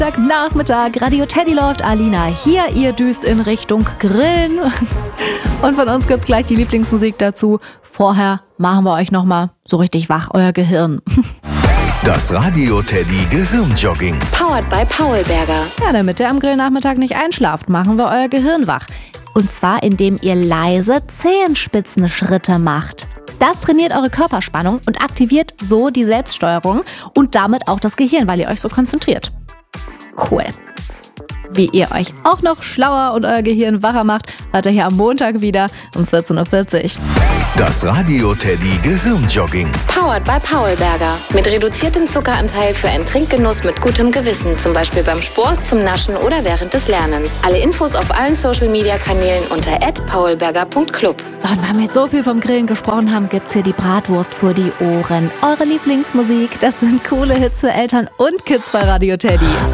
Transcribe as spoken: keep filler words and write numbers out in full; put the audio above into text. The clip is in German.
Nachmittag, Radio Teddy läuft, Alina hier, ihr düst in Richtung Grillen. Und von uns gibt's gleich die Lieblingsmusik dazu. Vorher machen wir euch nochmal so richtig wach, euer Gehirn. Das Radio Teddy Gehirnjogging. Powered by Paulberger. Ja, damit ihr am Grillnachmittag nicht einschlaft, machen wir euer Gehirn wach. Und zwar, indem ihr leise Zehenspitzenschritte macht. Das trainiert eure Körperspannung und aktiviert so die Selbststeuerung und damit auch das Gehirn, weil ihr euch so konzentriert. Cool. Wie ihr euch auch noch schlauer und euer Gehirn wacher macht, hört ihr hier am Montag wieder um vierzehn Uhr vierzig. Das Radio Teddy Gehirnjogging. Powered by Paulberger. Mit reduziertem Zuckeranteil für einen Trinkgenuss mit gutem Gewissen. Zum Beispiel beim Sport, zum Naschen oder während des Lernens. Alle Infos auf allen Social-Media-Kanälen unter at paulberger punkt club. Und weil wir jetzt so viel vom Grillen gesprochen haben, gibt's hier die Bratwurst vor die Ohren. Eure Lieblingsmusik, das sind coole Hits für Eltern und Kids bei Radio Teddy.